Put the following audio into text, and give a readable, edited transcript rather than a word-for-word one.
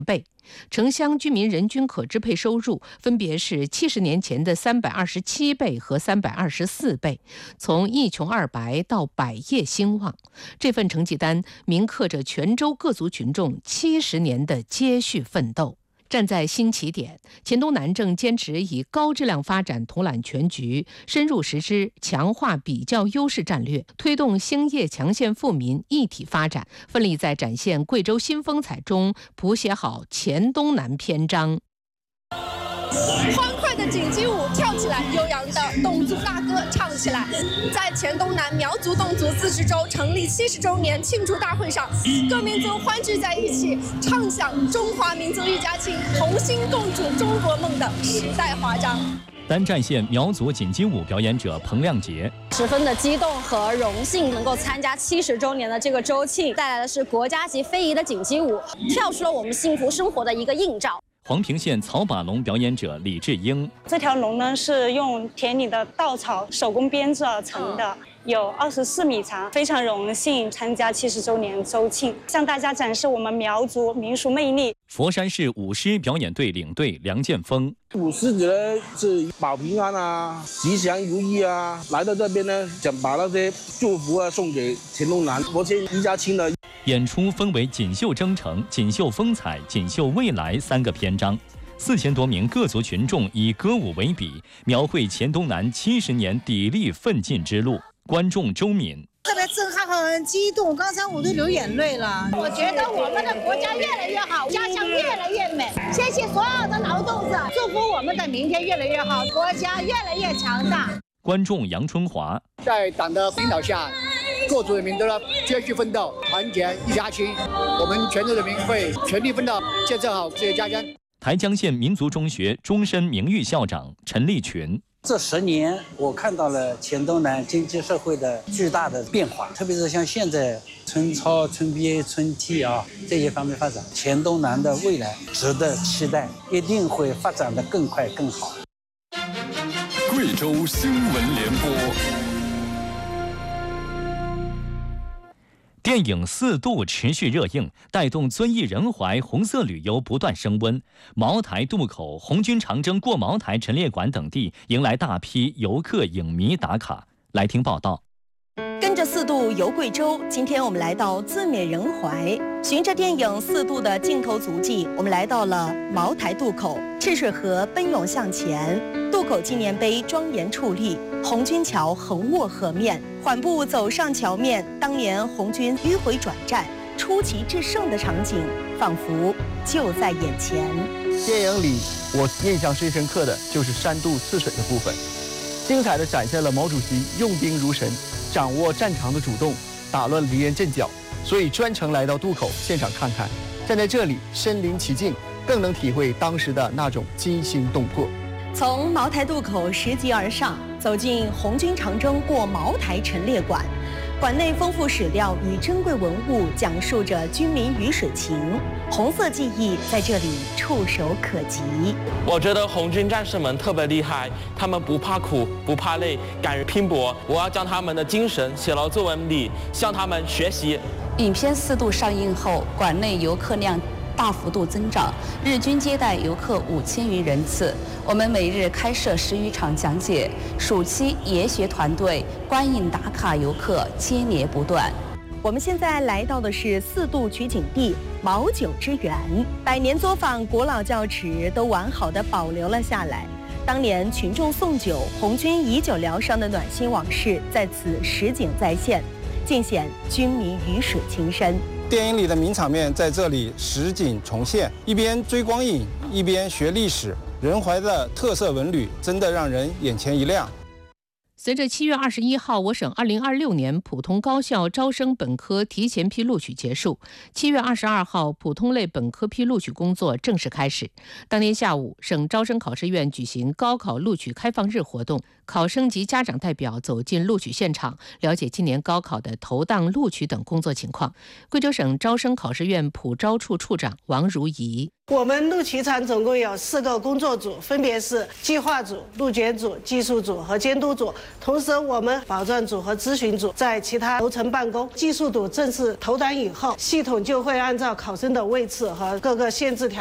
倍。城乡居民人均可支配收入分别是70年前的327倍和324倍，从一穷二白到百业兴旺。这份成绩单铭刻着泉州各族群众70年的接续奋斗。站在新起点，黔东南正坚持以高质量发展统揽全局，深入实施强化比较优势战略，推动兴业强县富民一体发展，奋力在展现贵州新风采中谱写好黔东南篇章。 欢快的锦鸡舞跳起来，悠扬的侗族大歌唱起来。在黔东南苗族侗族自治州成立70周年庆祝大会上，各民族欢聚在一起，唱响中华民族一家亲，同心共筑中国梦的时代华章。 单站县苗族锦鸡舞表演者彭亮杰十分的激动和荣幸，能够参加70周年的这个周庆，带来的是国家级非遗的锦鸡舞，跳出了我们幸福生活的一个映照。 黄平县草把龙表演者李志英， 这条龙呢是用田里的稻草手工编制而成的，有24米长，非常荣幸参加70周年周庆，向大家展示我们苗族民俗魅力。 佛山市舞狮表演队领队梁建峰， 舞狮子呢是保平安啊，吉祥如意啊，来到这边呢，想把那些祝福啊送给黔东南国县一家亲的。 演出分为锦绣征程、锦绣风采、锦绣未来3个篇章，4000多名各族群众以歌舞为笔，描绘黔东南70年砥砺奋进之路。观众周敏。 特别震撼，很激动，刚才我都流眼泪了。 我觉得我们的国家越来越好，家乡越来越美。谢谢所有的劳动者，祝福我们的明天越来越好，国家越来越强大。 观众杨春华， 在党的领导下，各族人民都要继续奋斗，团结一家亲。我们全州人民会全力奋斗，建设好这个家乡。 台江县民族中学终身名誉校长陈立群。 这10年，我看到了黔东南经济社会的巨大的变化，特别是像现在村超、村边、村替这些方面发展，黔东南的未来值得期待，一定会发展得更快更好。 贵州新闻联播。 电影《4渡》持续热映，带动遵义仁怀红色旅游不断升温。茅台渡口、红军长征过茅台陈列馆等地迎来大批游客影迷打卡。来听报道。 跟着4渡游贵州，今天我们来到自缅仁怀，循着电影《4渡》的镜头足迹，我们来到了茅台渡口。赤水河奔涌向前，渡口纪念碑庄严矗立，红军桥横卧河面，缓步走上桥面，当年红军迂回转战、出奇制胜的场景，仿佛就在眼前。 电影里，我印象最深刻的就是3渡刺水的部分，精彩地展现了毛主席用兵如神，掌握战场的主动，打乱敌人阵脚，所以专程来到渡口现场看看。站在这里身临其境，更能体会当时的那种惊心动魄。 从茅台渡口拾级而上，走进红军长征过茅台陈列馆，馆内丰富史料与珍贵文物讲述着军民鱼水情，红色记忆在这里触手可及。 我觉得红军战士们特别厉害，他们不怕苦不怕累，敢于拼搏。我要将他们的精神写到作文里，向他们学习。 影片4渡上映后，馆内游客量大幅度增长，日均接待游客5000余人次。我们每日开设10余场讲解，暑期研学团队观影打卡游客接连不断。 我们现在来到的是4渡取景地茅酒之园，100年作坊古老窖池都完好的保留了下来。当年群众送酒、红军以酒疗伤的暖心往事在此实景再现，尽显军民鱼水情深。 电影里的名场面在这里实景重现，一边追光影，一边学历史。仁怀的特色文旅真的让人眼前一亮。 随着7月21号我省2026年普通高校招生本科提前批录取结束，7月22号普通类本科批录取工作正式开始。当天下午，省招生考试院举行高考录取开放日活动，考生及家长代表走进录取现场，了解今年高考的投档、录取等工作情况。贵州省招生考试院普招处处长王如仪： 我们路旗场总共有4个工作组，分别是计划组、路检组、技术组和监督组。同时，我们保障组和咨询组在其他楼层办公。技术组正式投档以后，系统就会按照考生的位次和各个限制条